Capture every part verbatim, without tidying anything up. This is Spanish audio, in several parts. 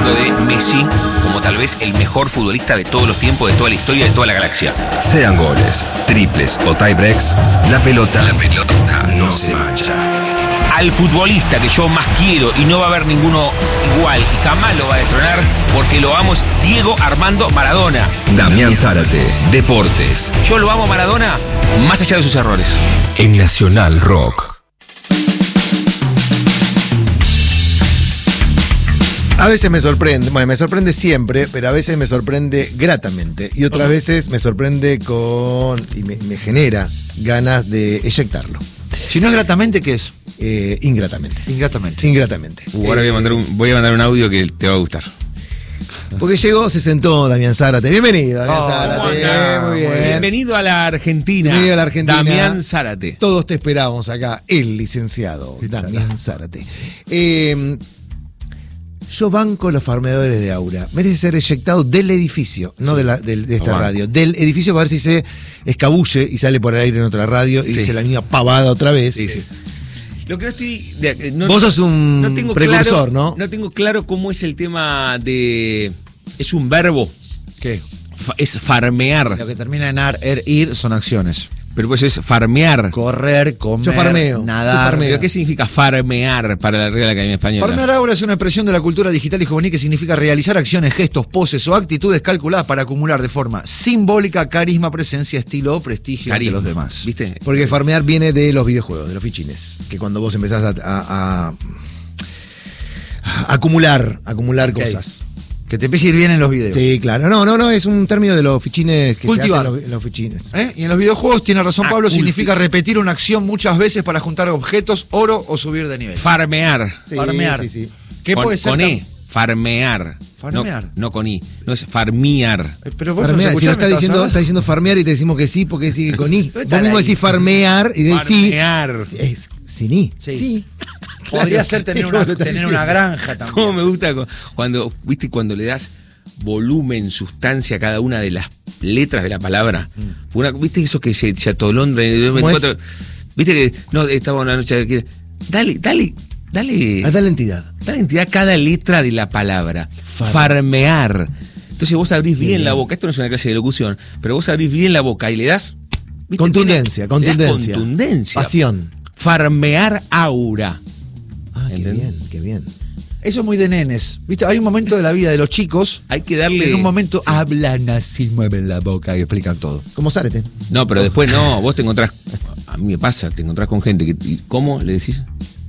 hablando de Messi como tal vez el mejor futbolista de todos los tiempos, de toda la historia, de toda la galaxia. Sean goles, triples o tiebreaks, la pelota, la pelota no se mancha. Al futbolista que yo más quiero y no va a haber ninguno igual y jamás lo va a destronar porque lo amo es Diego Armando Maradona. Damián Zárate, Deportes. Yo lo amo a Maradona más allá de sus errores. En Nacional Rock. A veces me sorprende, bueno, me sorprende siempre, pero a veces me sorprende gratamente. Y otras veces me sorprende con. y me, me genera ganas de eyectarlo. Si no es gratamente, ¿qué es? Eh, ingratamente. Ingratamente. Ingratamente. Uh, ahora voy a, mandar un, voy a mandar un audio que te va a gustar. Porque llegó, se sentó Damián Zárate. Bienvenido, Damián Oh, Zárate. acá, Muy bien. Bienvenido a la Argentina. Bienvenido a la Argentina. Damián Zárate. Todos te esperamos acá, el licenciado Damián Zárate. Eh, yo banco los farmeadores de Aura. Merece ser eyectado del edificio, no de, la, de, de esta Lo radio. Del edificio para ver si se escabulle y sale por el aire en otra radio y Sí. dice la misma pavada otra vez. Sí, sí. Lo que no estoy. de- no- Vos sos un no tengo precursor, claro, ¿no? No tengo claro cómo es el tema de. Es un verbo. ¿Qué? Fa- es farmear. Lo que termina en ar, er, ir son acciones. Pero pues es farmear. Correr, comer, Yo farmeo. Tú nadar. farmeas. ¿Pero qué significa farmear para la Real Academia Española? Farmear ahora es una expresión de la cultura digital y juvenil que significa realizar acciones, gestos, poses o actitudes calculadas para acumular de forma simbólica carisma, presencia, estilo o prestigio ante Carisma, los demás. ¿Viste? Porque farmear viene de los videojuegos, de los fichines. Que cuando vos empezás a, a- a- a acumular, acumular Ok. cosas. Que te empiece a ir bien en los videos. Sí, claro. No, no, no, es un término de los fichines que Cultivar. se hacen los, los fichines. ¿Eh? Y en los videojuegos, tiene razón Ah, Pablo, culti- significa repetir una acción muchas veces para juntar objetos, oro o subir de nivel. Farmear. Sí, farmear. sí, sí. ¿Qué con, puede ser? con tam- E. Farmear. Farmear. No, no con I. No es farmear. Eh, Pero vos Farmear, sos si no escuchame, está estás diciendo, hablando- está diciendo farmear y te decimos que sí, porque sigue con I. Está Vos mismo ahí. decís farmear y decís sí. Farmear. Es sin I. Sí. Podría Claro. ser tener Es una, como te estoy tener diciendo. una granja también. ¿Cómo me gusta cu- cuando, viste, cuando le das volumen, sustancia a cada una de las letras de la palabra? Mm. Una, ¿Viste eso que se, se atolondra en el ¿Cómo es? veinticuatro? ¿Viste que no estaba una noche que dale, dale, dale, A tal entidad. dale entidad a cada letra de la palabra? Far- Farmear. Entonces vos abrís bien, bien. la boca. Esto no es una clase de locución, pero vos abrís bien la boca y le das ¿viste? Contundencia, Tiene- le das contundencia. contundencia. Pasión. Farmear aura. Ah, qué ¿Entendés? bien, qué bien. Eso es muy de nenes. ¿Viste? Hay un momento de la vida de los chicos Hay que darle. que en un momento hablan así, mueven la boca y explican todo. Como Zárate. No, pero después no, vos te encontrás. A mí me pasa, te encontrás con gente que. y ¿Cómo le decís?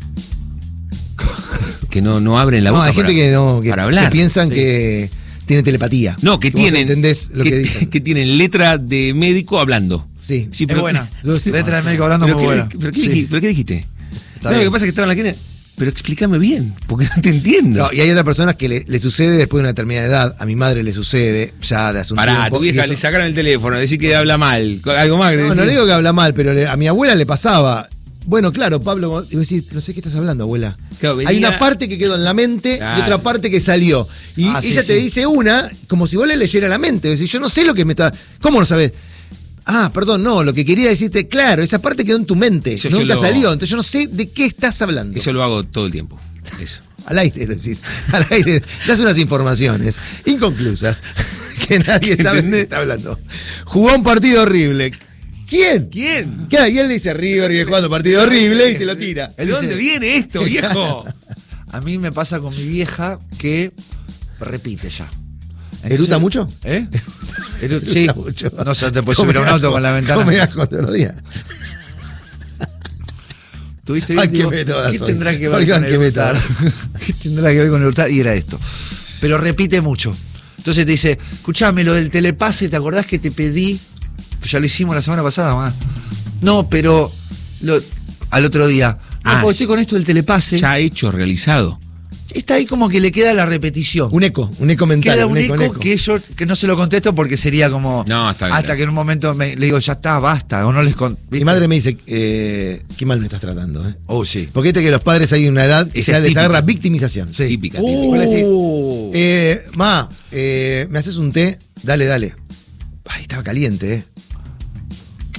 Que no, no abren la No, boca. hay gente para, que no, que, para hablar. que piensan que tiene telepatía. No, que vos tienen. entendés lo que, dicen. que tienen letra de médico hablando. Sí. Sí, Es buena. Letra de médico hablando pero muy ¿qué, buena. pero qué, Sí. dij- pero qué dijiste? Está No, lo bien. que pasa es que estaba en la esquina. Pero explícame bien, porque no te entiendo. No, y hay otras personas que le, le sucede después de una determinada edad. A mi madre le sucede ya de hace un Pará, tiempo. a tu vieja y eso- le sacaron el teléfono, decir que habla mal. Algo más que No, decir. no le digo que habla mal, pero le- a mi abuela le pasaba. Bueno, claro, Pablo, y vos decís, no sé qué estás hablando, abuela. Claro, venía- Hay una parte que quedó en la mente Claro. y otra parte que salió. Y Ah, sí, ella te sí. dice una, como si vos le leyera la mente. Vos decís, yo no sé lo que me está. ¿Cómo no sabés? Ah, perdón, no, lo que quería decirte, claro, esa parte quedó en tu mente. Eso yo nunca lo- salió. Entonces yo no sé de qué estás hablando. Eso lo hago todo el tiempo. Eso. Al aire lo decís. Al aire. Das unas informaciones inconclusas que nadie sabe de qué ¿Entendés? está hablando. Jugó un partido horrible. ¿Quién? ¿Quién? Claro, y él dice River y jugando partido horrible y te lo tira. ¿De dónde viene esto, viejo? A mí me pasa con mi vieja que repite ya. ¿Eruta mucho? ¿Eh? Eru- sí. Eruta mucho. No sé, te puedes subir a un auto con la ventana. ¿Cómo me asco todos los días? ¿Tuviste Ay, bien? qué Digo, métodas ¿qué soy. tendrá que ver Oigan, con qué eructar? métodas. ¿Qué tendrá que ver con eructar? Y era esto. Pero repite mucho. Entonces te dice, escuchame, lo del telepase, ¿te acordás que te pedí? Ya lo hicimos la semana pasada, mamá. No, pero lo- al otro día. No, Ah, porque estoy con esto del telepase. Ya hecho, realizado. Está ahí como que le queda la repetición. Un eco, un eco mental. Queda un, eco, un eco. que yo que no se lo contesto porque sería como No, está bien. hasta que en un momento me, le digo ya está, basta, o no les con, Mi madre me dice, eh, qué mal me estás tratando. ¿eh? oh sí, Porque viste que los padres hay una edad que Esa ya es les típica. agarra victimización. sí. Típica, Uh, típica. Vos le decís, uh. Eh, ma, eh, ¿me haces un té? Dale, dale. Ay, estaba caliente, ¿eh?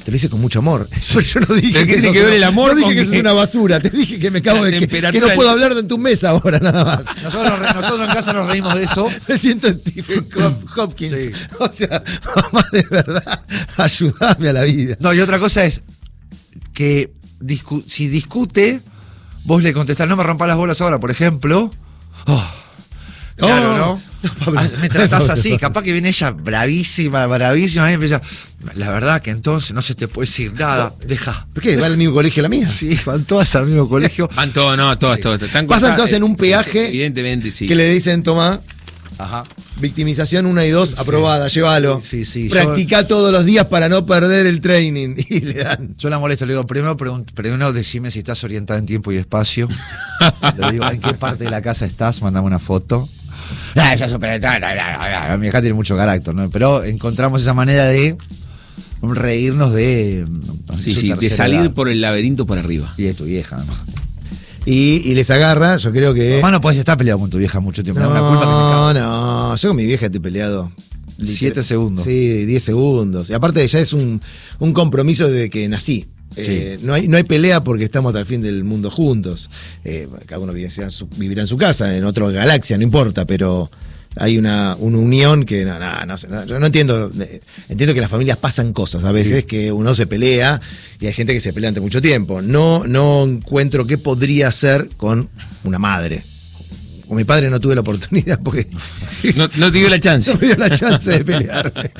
Te lo hice con mucho amor. Eso yo no dije ¿Pero qué que, tiene sos que ver una- el amor no dije con que sos qué? una basura. Te dije que me cago La de que, que temperatura no puedo del- hablar en tu mesa ahora, nada más. Nosotros, nos re- nosotros en casa nos reímos de eso. Me siento Stephen Hop- Hopkins. Sí. O sea, mamá, de verdad, ayúdame a la vida. No, y otra cosa es que discu- si discute, vos le contestás, no me rompas las bolas ahora, por ejemplo. Oh, claro, Oh. ¿no? Pablo. Ah, me tratás Pablo. así, capaz que viene ella bravísima, bravísima, y empieza, la verdad que entonces no se te puede decir nada, deja. ¿Por qué? ¿Va al mismo colegio la mía? Sí, van todas al mismo colegio. Van todos, no, todos, todos. Están Pasan cortadas, todos en un eh, peaje Evidentemente, sí. Que le dicen, tomá, Ajá. victimización una y dos, aprobada, llévalo. Sí, sí, yo- Practicá todos los días para no perder el training. Y le dan. Yo la molesto, le digo, primero, pregun- primero decime si estás orientada en tiempo y espacio. Le digo, ¿en qué parte de la casa estás? Mandame una foto. Ah, ya superé, ta, ta, ta, ta. Mi hija tiene mucho carácter, ¿no? Pero encontramos esa manera de reírnos de, Sí, su sí, de tercera salir edad. por el laberinto para arriba. Y de tu vieja, ¿no? Y, y les agarra, yo creo que. Además no podés estar peleado con tu vieja mucho tiempo. Me da una culpa que me No, cago. no, yo con mi vieja estoy peleado. Siete segundos. Sí, diez segundos. Y aparte ya es un, un compromiso desde que nací. Eh, no, hay, no hay pelea porque estamos hasta el fin del mundo juntos. Eh, cada uno vive en su- vivirá en su casa, en otra galaxia, no importa, pero hay una, una unión que no, no, no, sé, no, yo no entiendo. eh, Entiendo que en las familias pasan cosas a veces, Sí. que uno se pelea y hay gente que se pelea ante mucho tiempo. No, no encuentro qué podría hacer con una madre. Con mi padre no tuve la oportunidad porque No, no te dio la chance. no me dio la chance de pelearme.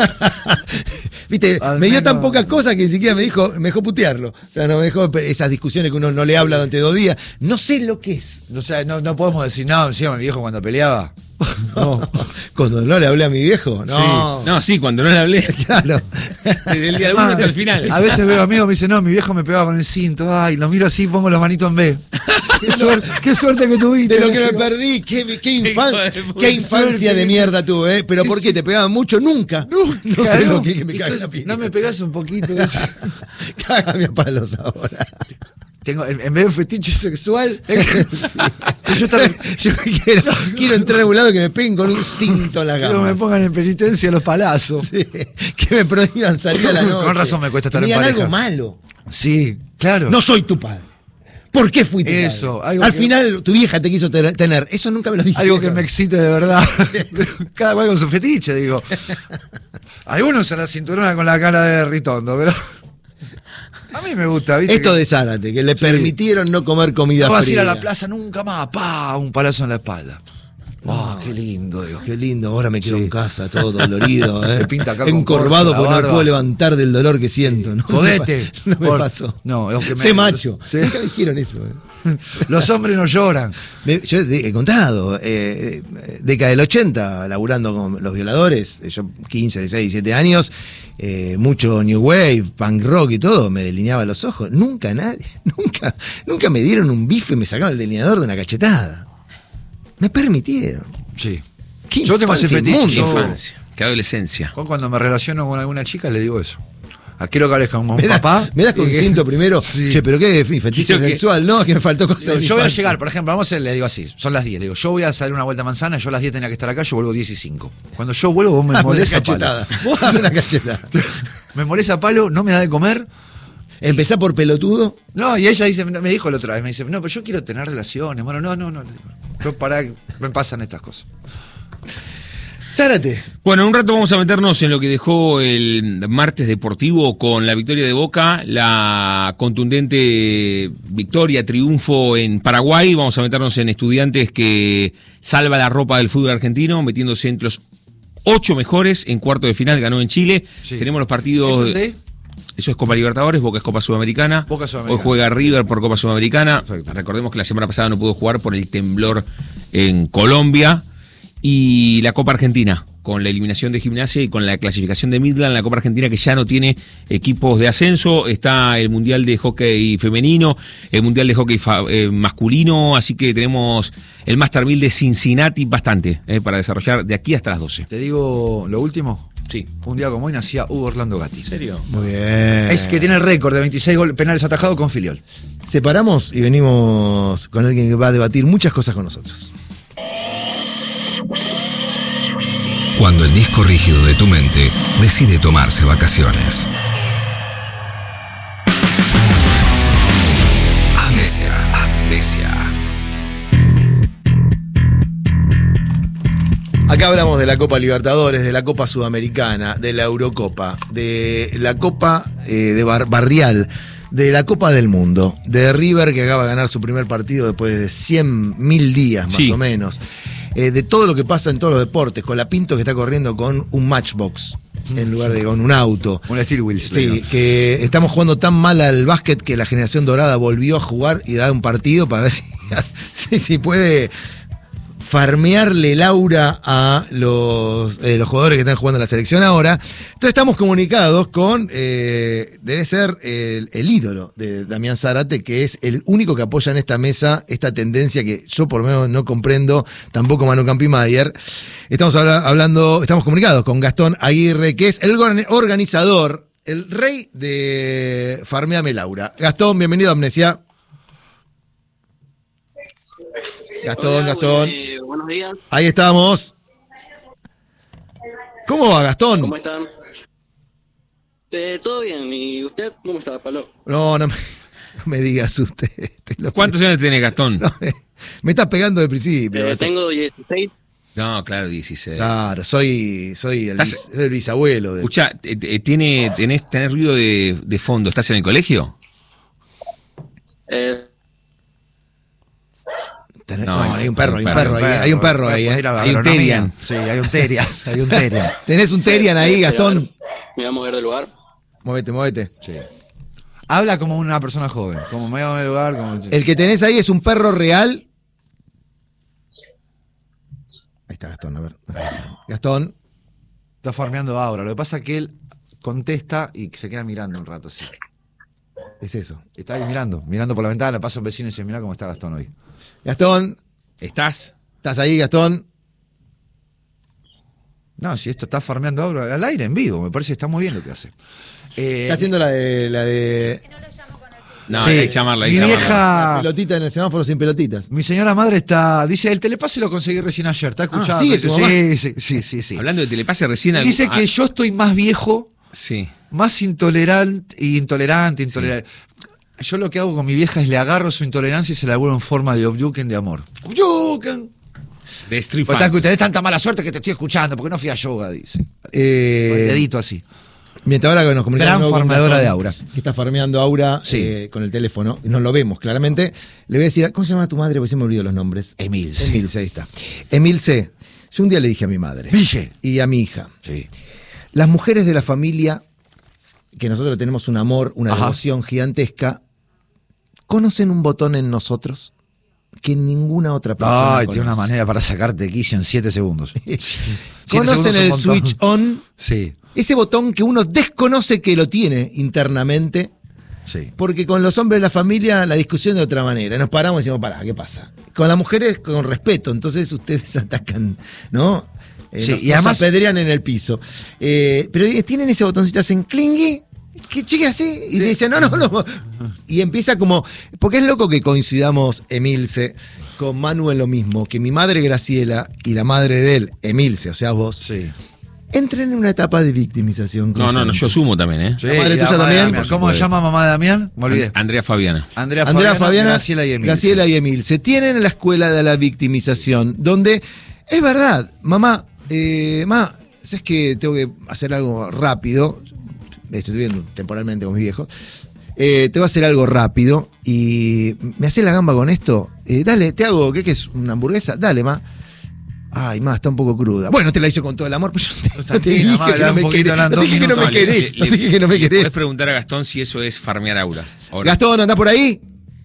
Viste, Al me dio menos- tan pocas cosas que ni siquiera me dijo, me dejó putearlo. O sea, no me dejó pe- esas discusiones que uno no le habla durante dos días. No sé lo que es. O sea, no, no podemos decir, no, encima mi viejo cuando peleaba. No. Cuando no le hablé a mi viejo, no. No, sí, cuando no le hablé. Claro. Desde el día uno hasta el final. A veces veo amigos me dicen, no, mi viejo me pegaba con el cinto. Ay, lo miro así y pongo los manitos en B. Qué, suerte, qué suerte que tuviste. De lo que me Digo, perdí, qué, qué, Hijo infan- de puta. qué infancia de mierda tuve, ¿eh? Pero ¿por qué? ¿Te pegaban mucho? Nunca. Nunca, No sé ¿no? lo que, que me Y caga tú, la piña. no me pegas un poquito. Cágame a palos ahora. Tengo, en, en vez de un fetiche sexual, Yo, estaba- yo quiero, quiero entrar a un lado que me peguen con un cinto en la quiero que cama. me pongan en penitencia los palazos. Sí, que me prohíban salir a la noche. Con razón me cuesta estar Que me en digan pareja. algo malo. Sí, claro. No soy tu padre. ¿Por qué fui tu Eso, padre? algo Al que- final tu vieja te quiso te- tener. Eso nunca me lo dijiste. Algo que me excite de verdad. Cada cual con su fetiche, digo. Algunos usan la cinturona con la cara de Ritondo, pero a mí me gusta, ¿viste? Esto Que- de Zárate, que le Sí. permitieron no comer comida no vas a ir fría. a la plaza nunca más, pa, un palazo en la espalda. Oh, qué lindo, digo. Qué lindo, ahora me quedo Sí. en casa, todo dolorido, ¿eh? Se pinta acá con encorvado corte la porque no me barba. puedo levantar del dolor que siento. ¿no? Jodete. No me Por- pasó. No, es que me- Sé macho. Sí. Nunca dijeron eso. ¿eh? Los hombres no lloran. Me- yo he contado, eh, eh, década del ochenta, laburando con los violadores, eh, yo quince, dieciséis, diecisiete años, eh, mucho New Wave, punk rock y todo, me delineaba los ojos. Nunca nadie, nunca, nunca me dieron un bife y me sacaron el delineador de una cachetada. Me permitieron. Sí. Qué Yo tengo ese infancia fetiche. inmunda. Qué Yo- infancia, qué adolescencia. Con- Cuando me relaciono con alguna chica le digo eso. Ah, quiero que hables con un Me das, papá. me das con y que- cinto primero. Sí. Che, pero qué fetiche Quiero que- sexual, no, que me faltó cosas. Digo, de mi yo voy a infancia. llegar, por ejemplo, vamos a hacer, le digo así, son las diez, le digo, yo voy a salir una vuelta a manzana, yo a las diez tenía que estar acá, yo vuelvo diez y cinco. Cuando yo vuelvo, vos me Ah, molés una a palo. cachetada. Vos haces una cachetada. Me molés a palo, no me da de comer. Empezá por pelotudo. No, y ella dice, me dijo la otra vez, me dice, no, pero yo quiero tener relaciones. Bueno, no, no, no. le digo, Yo para, me pasan estas cosas. Zárate. Bueno, en un rato vamos a meternos en lo que dejó el martes deportivo con la victoria de Boca, la contundente victoria, triunfo en Paraguay. Vamos a meternos en Estudiantes que salva la ropa del fútbol argentino, metiéndose entre los ocho mejores en cuarto de final, ganó en Chile. Sí. Tenemos los partidos... ¿Es el de? Eso es Copa Libertadores, Boca es Copa Sudamericana. Boca Sudamericana. Hoy juega River por Copa Sudamericana. Perfecto. Recordemos que la semana pasada no pudo jugar por el temblor en Colombia. Y la Copa Argentina, con la eliminación de Gimnasia y con la clasificación de Midland, la Copa Argentina que ya no tiene equipos de ascenso. Está el Mundial de Hockey Femenino, el Mundial de Hockey fa- eh, Masculino. Así que tenemos el Masterville de Cincinnati bastante eh, para desarrollar de aquí hasta las doce. Te digo lo último. Sí. Un día como hoy nacía Hugo Orlando Gatti. ¿En serio? Muy bien. Es que tiene el récord de veintiséis goles penales atajados con Filiol. Separamos y venimos con alguien que va a debatir muchas cosas con nosotros. Cuando el disco rígido de tu mente decide tomarse vacaciones. Acá hablamos de la Copa Libertadores, de la Copa Sudamericana, de la Eurocopa, de la Copa eh, de Bar- Barrial, de la Copa del Mundo, de River que acaba de ganar su primer partido después de cien mil días más Sí. o menos, eh, de todo lo que pasa en todos los deportes, con la Pinto que está corriendo con un Matchbox en lugar de con un auto. Un Steel Wheels. Sí, digo. que estamos jugando tan mal al básquet que la generación dorada volvió a jugar y dar un partido para ver si, si, si puede farmearle el aura a los, eh, los jugadores que están jugando en la selección ahora. Entonces estamos comunicados con, eh, debe ser el, el ídolo de Damián Zárate, que es el único que apoya en esta mesa esta tendencia que yo por lo menos no comprendo, tampoco Manu Campimayer. Estamos habla- hablando, estamos comunicados con Gastón Aguirre, que es el organ- organizador, el rey de Farmeame Laura. Gastón, bienvenido a Amnesia. Gastón, Hola, Gastón. eh, buenos días, Ahí estamos. ¿Cómo va, Gastón? ¿cómo están? Eh, Todo bien, ¿y usted cómo está, Pablo? No, no me, no me digas usted. te lo- ¿Cuántos años tiene Gastón? No, me, me estás pegando de principio. Eh, Gastón. tengo dieciséis. No, claro, dieciséis. Claro, soy, soy el, Estás- bis- el bisabuelo. De, Escuchá, eh, eh, tiene, tenés, tenés ruido de, de fondo. ¿Estás en el colegio? Eh, Tenés- no, no, hay- hay un perro, hay un hay perro, ahí, hay un perro ahí. Puedes eh. ir a Hay un agronomía. Terian. Sí, hay un Terian. Hay un Terian. ¿Tenés un Terian ahí, Gastón? me voy a mover del lugar. Muévete, muévete. Sí. Habla como una persona joven. Como medio en el lugar. Como... El que tenés ahí es un perro real. Ahí está Gastón, a ver. ¿dónde está Gastón? Gastón. Está farmeando ahora. Lo que pasa es que él contesta y se queda mirando un rato así. Es eso. Está ahí mirando. Mirando por la ventana. Pasa un vecino y dice: mirá cómo está Gastón hoy. Gastón, ¿Estás? ¿estás ahí, Gastón? No, si esto está farmeando ahora al aire, en vivo. Me parece que está muy bien lo que hace. Eh, Está haciendo la de. La de No, Sí, hay que llamarla, hay mi que llamarla. vieja- la pelotita en el semáforo sin pelotitas. Mi señora madre está. Dice: el telepase lo conseguí recién ayer. ¿Está escuchando? Ah, ¿sigue Dice, tu mamá? sí, sí, sí, sí, sí. Hablando de telepase recién... algo- Dice ah, que yo estoy más viejo, Sí. más intolerante, intolerante, intolerante. Yo lo que hago con mi vieja es le agarro su intolerancia y se la devuelvo en forma de obyuken de amor. ¡Obyuken! De Street Pues Fighter. tenés tanta mala suerte que te estoy escuchando, porque no fui a yoga, dice. Eh, Con el dedito así. Mientras ahora que nos comunicamos Gran con farmeadora Gastón, de aura. Que está farmeando Aura Sí. eh, con el teléfono, y nos lo vemos claramente. Le voy a decir, ¿cómo se llama tu madre? Porque se me olvidó los nombres. Emilce. Emilce, ahí está. Emilce, yo un día le dije a mi madre Ville. y a mi hija, Sí. las mujeres de la familia, que nosotros tenemos un amor, una Ajá. devoción gigantesca, ¿conocen un botón en nosotros que ninguna otra persona Ay, tiene una conoce? manera para sacarte de quicio en siete segundos. Siete ¿Conocen segundos el es un montón. switch on? Sí, Ese botón que uno desconoce que lo tiene internamente, sí. porque con los hombres de la familia la discusión de otra manera. Nos paramos y decimos, pará, ¿qué pasa? Con las mujeres con respeto, entonces ustedes atacan, ¿no? Eh, Sí, nos, y además- nos apedrean en el piso. Eh, pero tienen ese botoncito, hacen clingy, que cheque así, y le dicen, no, no, no. Y empieza como, porque es loco que coincidamos, Emilce, con Manu en lo mismo, que mi madre Graciela y la madre de él, Emilce, o sea vos, Sí. entren en una etapa de victimización. No, no, no, constante. yo sumo también, ¿eh? Sí, ¿La madre y tuya mamá de también? Damián. Por ¿Cómo se supuesto. llama mamá de Damián? Me olvidé. Andrea Fabiana. Andrea, Andrea Fabiana, Graciela y Emilce. Graciela y Emil. Se tienen en la escuela de la victimización, donde es verdad, mamá, eh, mamá, es que tengo que hacer algo rápido. Estoy viviendo temporalmente con mis viejos. Eh, tengo que hacer algo rápido y me haces la gamba con esto. Eh, dale, te hago, ¿qué, qué es? ¿Una hamburguesa? Dale, ma. Ay, ma, está un poco cruda. Bueno, te la hice con todo el amor, pero yo te, no te Tranquila, dije ma, que le no da un me poquito, querés. le dan No dos te dije que no me minutos. querés. Le- No te dije que no me le- querés. Podés preguntar a Gastón si eso es farmear aura. Ahora. Gastón, anda por ahí.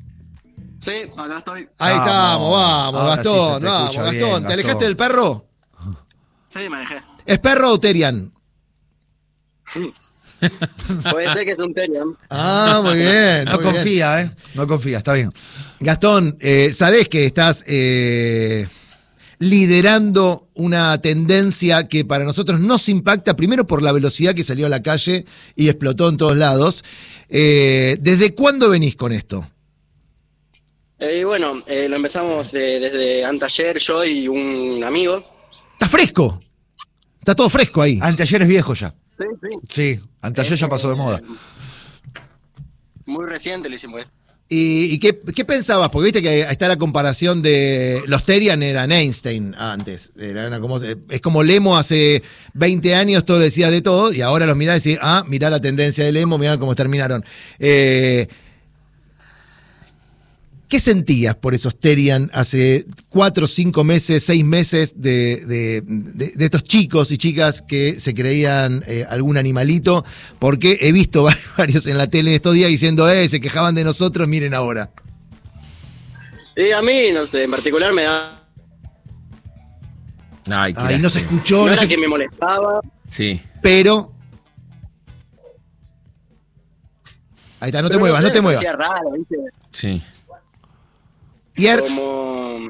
Sí, acá estoy. Ahí Vamos, estamos, vamos, ahora sí Gastón, se te vamos, escucha Gastón. bien, ¿Te Gastón. alejaste del perro? Sí, me dejé. ¿Es perro o Terian? Puede ser que es un Terian. Ah, muy bien. No muy bien. confía, ¿eh? No confía, está bien. Gastón, eh, sabés que estás eh, liderando una tendencia que para nosotros nos impacta, primero por la velocidad que salió a la calle y explotó en todos lados. Eh, ¿Desde cuándo venís con esto? Eh, y bueno, eh, lo empezamos eh, desde anteayer, yo y un amigo. ¿Está fresco? Está todo fresco ahí. Anteayer es viejo ya. Sí, sí. Sí, anteayer ya pasó de moda. Muy reciente lo hicimos. ¿Y, y qué, qué pensabas? Porque viste que está la comparación de los Terian eran Einstein antes. Eran como, es como Lemo hace veinte años, todo decía de todo, y ahora los mirás y decís, ah, mirá la tendencia de Lemo, mirá cómo terminaron. Eh, ¿Qué sentías por esos Terian hace cuatro, cinco meses, seis meses de, de, de, de estos chicos y chicas que se creían eh, algún animalito? Porque he visto varios en la tele estos días diciendo, eh, se quejaban de nosotros, miren ahora. Y a mí, no sé, en particular me da... Ay, Ay, no se escuchó. No no era se... que me molestaba. Sí. Pero... Ahí está, no te pero muevas, sé, no te me muevas. parecía raro, ¿viste? Sí. Y er- Como...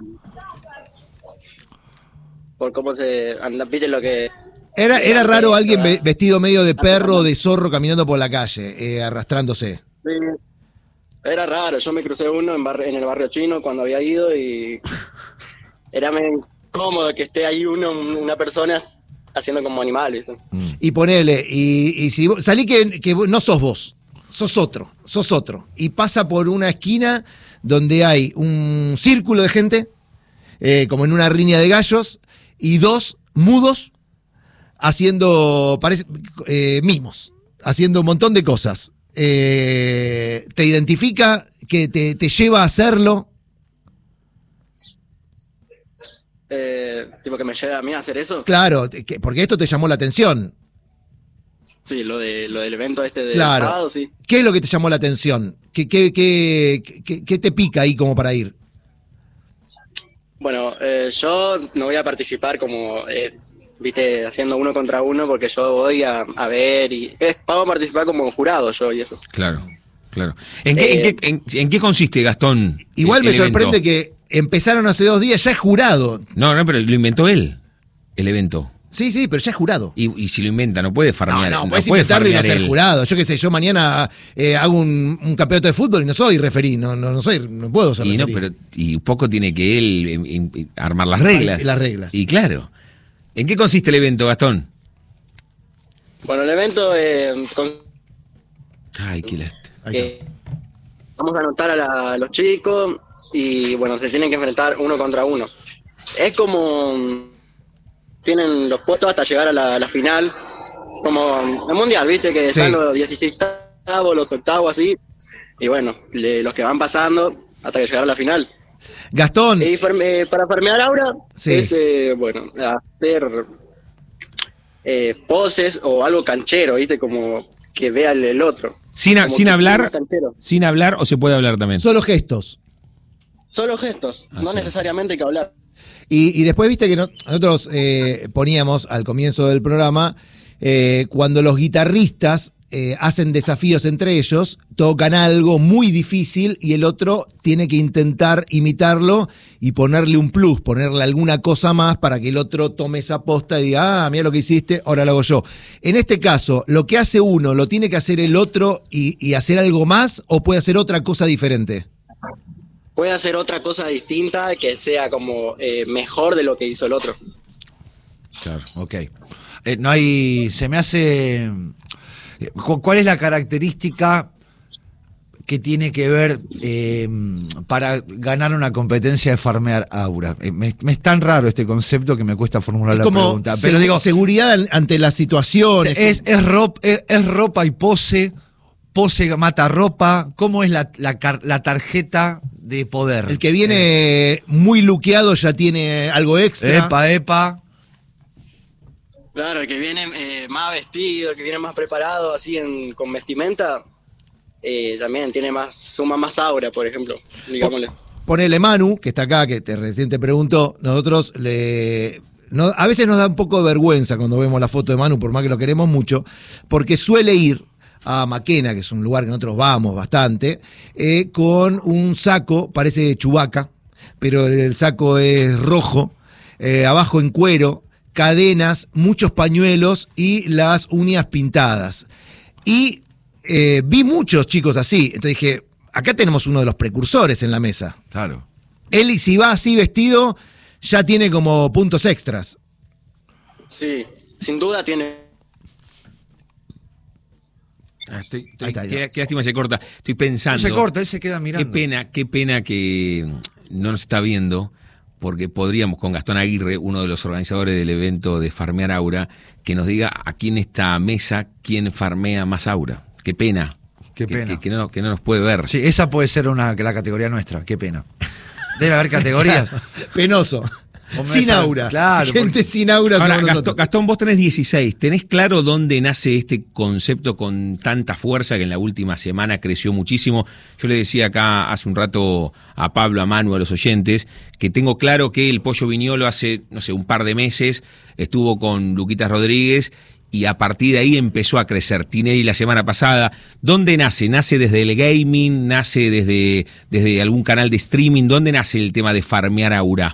Por cómo se... Anda, ¿viste lo que... Era, era raro alguien ve- Ah. vestido medio de perro o de zorro caminando por la calle, eh, arrastrándose. Sí, era raro. Yo me crucé uno en, barri- en el barrio chino cuando había ido y... Era medio incómodo que esté ahí uno, una persona haciendo como animales. Y ponele, y, y si vos- salí que, que vos- no sos vos, sos otro, sos otro. Y pasa por una esquina donde hay un círculo de gente, eh, como en una riña de gallos, y dos mudos haciendo, parece, eh, mimos, haciendo un montón de cosas. Eh, ¿Te identifica? ¿Que te, te lleva a hacerlo? Eh, tipo que me lleva a mí a hacer eso. Claro, te- que- porque esto te llamó la atención. Sí, lo de lo del evento este de Claro. sábado, sí. ¿Qué es lo que te llamó la atención? ¿Qué, qué, qué, qué- qué te pica ahí como para ir? Bueno, eh, yo no voy a participar como, eh, viste, haciendo uno contra uno porque yo voy a, a ver y... Eh, vamos a participar como jurado yo y eso. Claro, claro. ¿En qué, Eh, en qué, en- en qué consiste, Gastón? Igual el- me el sorprende evento? que empezaron hace dos días, ya es jurado. No, no, pero lo inventó él, el evento. Sí, sí, pero ya es jurado. Y, y si lo inventa, no puede No, farmear. no, no puedes puede inventarlo y no farmear ser él. jurado. Yo qué sé, yo mañana eh, hago un, un campeonato de fútbol y no soy referí, no, no, no soy, no puedo ser Y no, referí. pero y un poco tiene que él em, em, armar las reglas. Las reglas. Y claro. ¿En qué consiste el evento, Gastón? Bueno, el evento eh, con- Ay, qué lástima. Ahí está. eh, vamos a anotar a, la- a los chicos y bueno, se tienen que enfrentar uno contra uno. Es como mm, tienen los puestos hasta llegar a la, a la final, como el mundial, viste que Sí. están los dieciséis, los octavos así, y bueno, le- los que van pasando hasta que llegar a la final. Gastón, Y farme- eh, para farmear ahora Sí. es, eh, bueno, hacer eh, poses o algo canchero, ¿viste? Como que vea el, el otro. Sin, a- Como sin que hablar, más canchero. sin hablar o se puede hablar también. solo gestos. Solo gestos, Ah, no sí. necesariamente hay que hablar. Y, y después viste que no- nosotros eh, poníamos al comienzo del programa, eh, cuando los guitarristas eh, hacen desafíos entre ellos, tocan algo muy difícil y el otro tiene que intentar imitarlo y ponerle un plus, ponerle alguna cosa más para que el otro tome esa posta y diga, ah, mira lo que hiciste, ahora lo hago yo. En este caso, lo que hace uno, ¿lo tiene que hacer el otro y, y hacer algo más o puede hacer otra cosa diferente? Puede hacer otra cosa distinta que sea como eh, mejor de lo que hizo el otro. Claro, ok. Eh, no hay. Se me hace. eh, cu- ¿Cuál es la característica que tiene que ver eh, para ganar una competencia de farmear aura? Eh, me, me es tan raro este concepto que me cuesta formular Es la como pregunta. Pero segu- digo, seguridad an- ante las situaciones. es, es, rop- es, es ropa y pose, pose mata ropa. ¿Cómo es la, la, car- la tarjeta de poder? El que viene muy luqueado ya tiene algo extra. Epa, epa. Claro, el que viene eh, más vestido, el que viene más preparado, así en, con vestimenta, eh, también tiene más, suma más aura, por ejemplo, digámosle. Ponele Manu, que está acá, que te recién te preguntó, nosotros le... no- a veces nos da un poco de vergüenza cuando vemos la foto de Manu, por más que lo queremos mucho, porque suele ir a Maquena, que es un lugar que nosotros vamos bastante, eh, con un saco, parece Chewbacca, pero el saco es rojo, eh, abajo en cuero, cadenas, muchos pañuelos y las uñas pintadas. Y eh, vi muchos chicos así, entonces dije, acá tenemos uno de los precursores en la mesa. Claro. Él, si va así vestido, ya tiene como puntos extras. Sí, sin duda tiene Ah, estoy, estoy, Ahí está, qué, ya. qué lástima se corta. Estoy pensando. No se corta, él se queda mirando. Qué pena, qué pena que no nos está viendo, porque podríamos con Gastón Aguirre, uno de los organizadores del evento de Farmear Aura, que nos diga aquí en esta mesa quién farmea más aura. Qué pena. Qué que, pena. Que, que no, que no nos puede ver. Sí, esa puede ser una, la categoría nuestra, qué pena. Debe haber categorías. Penoso. O me Sin sale- aura. claro, Gente porque- sin aura Ahora, somos Gastón, nosotros. Gastón, vos tenés dieciséis. ¿Tenés claro dónde nace este concepto con tanta fuerza que en la última semana creció muchísimo? Yo le decía acá hace un rato a Pablo, a Manu, a los oyentes, que tengo claro que el Pollo Viñolo hace, no sé, un par de meses estuvo con Luquitas Rodríguez y a partir de ahí empezó a crecer. Tinelli la semana pasada. ¿Dónde nace? ¿Nace desde el gaming? ¿Nace desde, desde algún canal de streaming? ¿Dónde nace el tema de farmear aura?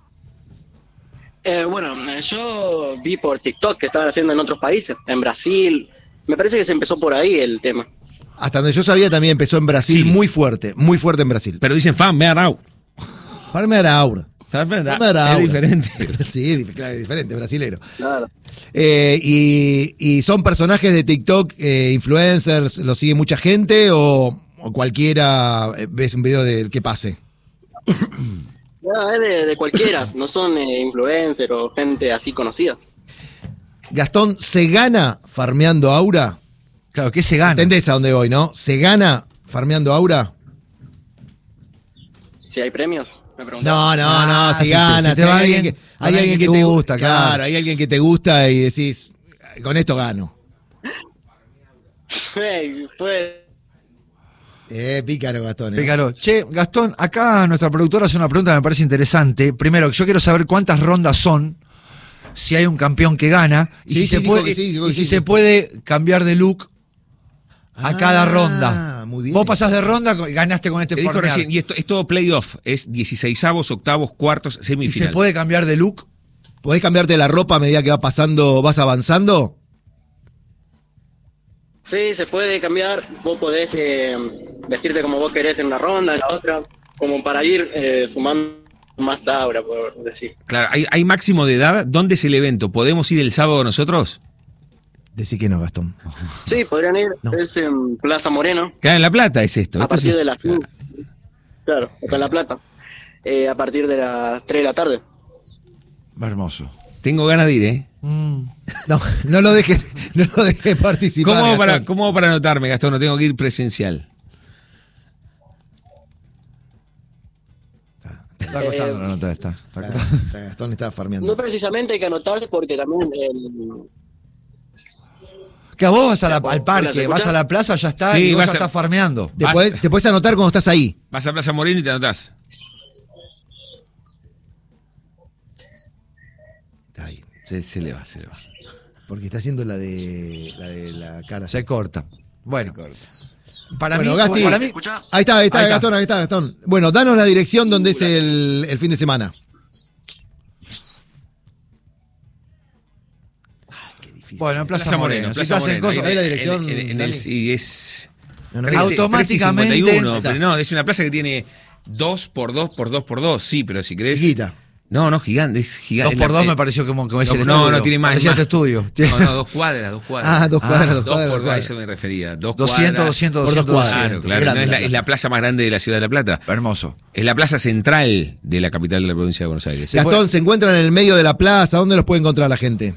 Eh, bueno, eh, yo vi por TikTok que estaban haciendo en otros países, en Brasil. Me parece que se empezó por ahí el tema. Hasta donde yo sabía también empezó en Brasil, Sí. muy fuerte, muy fuerte en Brasil. Pero dicen farmear aura. Farmear aura. Farmear Farmear aura. Es aura. diferente. Sí, dif- claro, es diferente, brasilero. Claro. Eh, y, y son personajes de TikTok, eh, influencers, ¿lo sigue mucha gente o, o cualquiera eh, ves un video del que pase? No, es de, de cualquiera, no son eh, influencers o gente así conocida. Gastón, ¿se gana farmeando aura? Claro, ¿qué se gana? ¿Entendés a dónde voy, no? ¿Se gana farmeando aura? Si hay premios, me preguntaba. No, no, no, Ah, si si te- ganas. si te va hay alguien bien, que, hay con alguien que te gusta, claro. claro. Hay alguien que te gusta y decís, con esto gano. Hey, pues, Eh, pícaro, Gastón. eh. Pícaro. Che, Gastón, acá nuestra productora hace una pregunta que me parece interesante. Primero, yo quiero saber cuántas rondas son, si hay un campeón que gana, y Sí, si, sí, se, dijo puede, que sí, dijo y que si sí, se sí. puede cambiar de look a Ah, cada ronda. muy bien. Vos pasás de ronda y ganaste con este Te dijo farmear. recién, y esto es todo playoff, es dieciseisavos, octavos, cuartos, ¿Y semifinal. se puede cambiar de look? ¿Podés cambiarte la ropa a medida que va pasando, vas avanzando? sí, se puede cambiar. Vos podés eh, vestirte como vos querés en una ronda, en la otra, como para ir eh, sumando más aura, por decir. Claro, hay, hay máximo de edad. ¿Dónde es el evento? ¿Podemos ir el sábado nosotros? Decí que no, Gastón. Sí, podrían ir No. este, en Plaza Moreno, Claro, en La Plata es esto. a Esto partir es- de las... Claro, acá en La Plata. Eh, a partir de las tres de la tarde. Hermoso. Tengo ganas de ir, ¿eh? Mm. No, no lo dejes no lo deje participar. ¿Cómo hago para, Gastón. cómo hago para anotarme, Gastón? No tengo que ir presencial. Está costando Eh, la nota esta. Está Está- costando. está- Gastón está farmeando. No precisamente hay que anotarse porque también el, Que vos vas a la- Hola, al ¿se parque, escucha? vas a la plaza, ya está, Sí, y vos vas ya a- estás farmeando. Te, Vas- podés, te podés anotar cuando estás ahí. Vas a Plaza Moreno y te anotás. Está ahí. Se, se le va, se le va. Porque está haciendo la de la, de la cara. Se corta. Bueno, Corta. para Bueno, mí, Gasti. para mí, ¿Escucha? Ahí está, ahí está, Ahí está. Gastón, ahí está, Gastón. Bueno, danos la dirección donde es el, el fin de semana. Ay, qué difícil. bueno, en Plaza, Plaza Moreno. Moreno, Si Plaza te hacen Moreno. cosas, ahí la dirección, En, en- en Dani. el, y es... No, no, trece, Automáticamente- trece cincuenta y uno, Ahí está. pero no, es una plaza que tiene dos por dos por dos por dos, sí, pero si querés... Chiquita. No, no, gigante, es gigante. dos por La- dos eh, me pareció como que es no, el no, estudio. no, tiene más. Parecía más. este estudio. No, no, dos cuadras, dos cuadras. Ah, dos cuadras, dos dos cuadras, por dos dos, a cuadras. eso me refería. Dos doscientos, cuadras. doscientos, Por dos doscientos, cuadras. Claro, doscientos. claro. Grande no, es, la la, es la plaza más grande de la ciudad de La Plata. Hermoso. Es la plaza central de la capital de la provincia de Buenos Aires. Gastón, se encuentran en el medio de la plaza. ¿Dónde los puede encontrar la gente?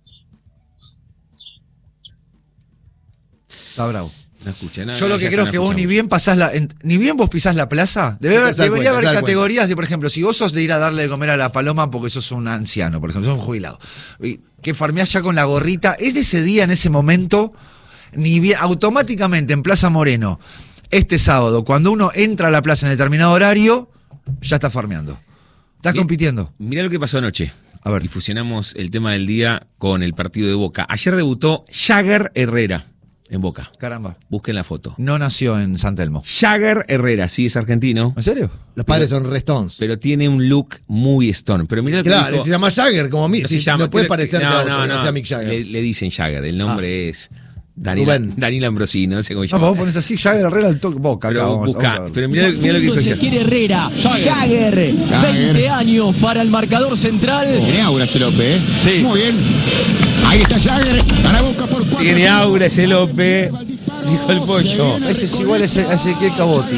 Está bravo. No escucha nada. Yo lo que creo es que vos ni bien pasás la, en- ni bien vos pisás la plaza, debe Sí, haber- te das debería cuenta, te haber das categorías de, por ejemplo, si vos sos de ir a darle de comer a la paloma porque sos un anciano, por ejemplo, sos un jubilado, y que farmeás ya con la gorrita, es de ese día, en ese momento, ni bien, automáticamente en Plaza Moreno, este sábado, cuando uno entra a la plaza en determinado horario, ya está farmeando. Estás Bien. compitiendo. Mirá lo que pasó anoche. A ver. Y fusionamos el tema del día con el partido de Boca. Ayer debutó Jagger Herrera en Boca. Caramba. Busquen la foto. No nació en San Telmo. Jagger Herrera, sí, es argentino, ¿En serio? Los padres son Restones. pero tiene un look muy Stone. Pero mirá lo que Claro, dijo- se llama Jagger, como mí. No Sí, se llama- no puede creo- parecerte no, a otro, no, que no no. sea Mick Jagger. Le, le dicen Jagger, el nombre es Daniel, Rubén. Daniel Ambrosino, no sé cómo se No, llama. vos pones así, Jagger Herrera al toque. Boca, acá, Pero vamos, busca, vamos a ver. pero mirá, mirá lo que dijo Se ayer. quiere Herrera, Jagger, veinte años para el marcador central. Tiene aura ese López, ¿eh? Sí. Muy bien. Ahí está Jagger. Para Boca por cuatro. Tiene aura ese López. Dijo el pollo. Ese es igual a ese- a Ezequiel Cabotti.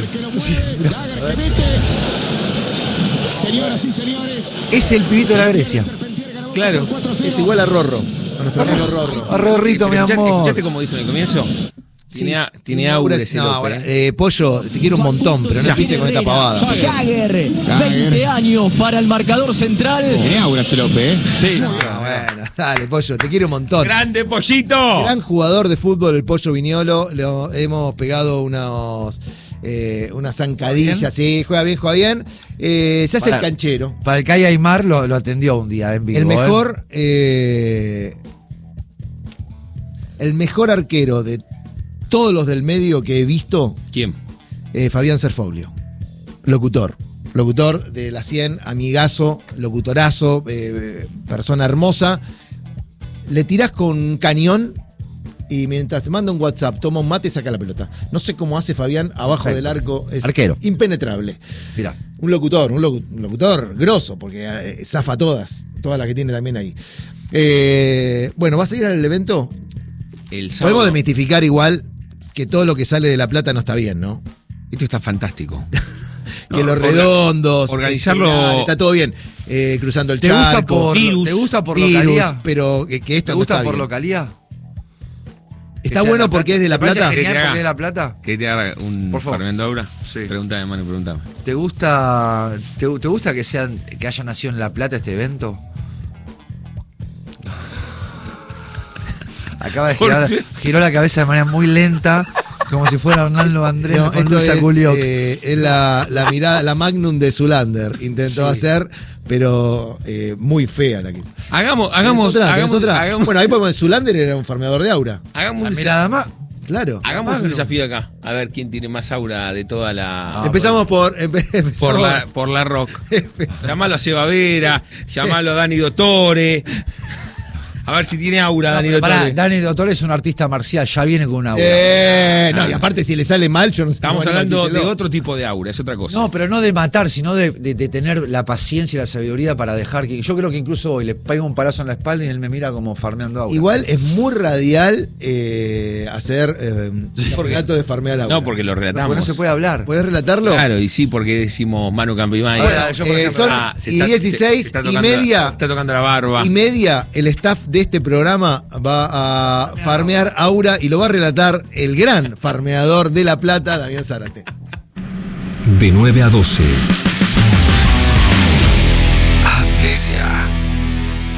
Señoras y señores, Es el pibito de la Grecia. Claro. Es igual a Rorro. A nuestro amigo Rorro. A Rorrito, mi Pero escuchate- amor. escuchate como dijo en el comienzo. Tiene, Sí, a- tiene aura ese no, López, ahora, ¿eh? eh, Pollo, te quiero un montón, pero no empieces con esta pavada. Jagger, veinte años para el marcador central. tiene aura ese López, ¿eh? Sí. Ah, bueno, dale, Pollo, te quiero un montón. ¡Grande pollito! Gran jugador de fútbol, el Pollo Viñolo. Lo, hemos pegado unos, eh, unas zancadillas. Sí, juega bien, juega bien. Eh, se hace Para- el canchero. Para el Calle Aymar lo, lo atendió un día en vivo. El ¿eh? mejor. eh, el mejor arquero de todos los del medio que he visto, ¿Quién? eh, Fabián Serfoglio. Locutor. Locutor de la cien, amigazo, locutorazo, eh, persona hermosa. Le tirás con un cañón y mientras te manda un WhatsApp, toma un mate y saca la pelota. No sé cómo hace Fabián abajo Perfecto. del arco. Es Arquero. impenetrable. Mirá. Un locutor, un, locu- un locutor grosso, porque eh, zafa todas, todas las que tiene también ahí. Eh, bueno, ¿vas a ir al evento? El sábado. Podemos desmitificar igual que todo lo que sale de La Plata no está bien, ¿no? Esto está fantástico. Que No, los orga- redondos, organizarlo- este, está todo bien. Eh, cruzando el ¿Te gusta charco, por, virus, ¿te gusta por virus, localidad? pero que, que esto ¿Te no gusta está por bien. localidad? Está Que sea bueno La porque Plata. es de La ¿Te parece Plata. genial Que te haga- porque es de La Plata? ¿Querés que te haga un Por favor. Fernando Aura? Sí. Pregúntame, Manu, pregúntame. ¿Te gusta, te, te gusta que, sean, que haya nacido en La Plata este evento? Acaba de girar, ¿Por qué? giró la cabeza de manera muy lenta, como si fuera Arnaldo Andrés No, con esto Luisa es, Culioc. eh, es la, la mirada, la Magnum de Zulander. Intentó Sí. hacer, pero eh, muy fea la que hizo. Hagamos, ¿Tenés hagamos, otra? ¿Tenés hagamos, otra? hagamos, Bueno, ahí podemos. Zulander era un farmeador de aura. hagamos La un, mirada más. Claro. hagamos un Magno. desafío acá. A ver quién tiene más aura de toda la. empezamos por. empe- empezamos- por la, por la rock. empezamos- Llamalo a Seba Vera, llamalo a Dani Dottore. A ver si tiene aura, No, Dani pero pará, Dottore. Dani Dottore es un artista marcial, ya viene con una aura. Eh, no, Ah. y aparte si le sale mal, yo no sé. Estamos cómo hablando de animárselo. otro tipo de aura, es otra cosa. No, pero no de matar, sino de, de- de tener la paciencia y la sabiduría para dejar que. Yo creo que incluso hoy le pego un palazo en la espalda y él me mira como farmeando aura. Igual es muy radial eh, hacer eh, un relato de farmear aura. No, porque lo No, relatamos. porque no se puede hablar. ¿Podés relatarlo? Claro, y sí, porque decimos Manu Campimay. Ahora, yo, por Eh, ejemplo, son Ah, se y está- dieciséis se- se está y tocando- media. se está tocando la barba. Y media, el staff de este programa va a farmear aura y lo va a relatar el gran farmeador de La Plata, Damián Zárate. De nueve a doce.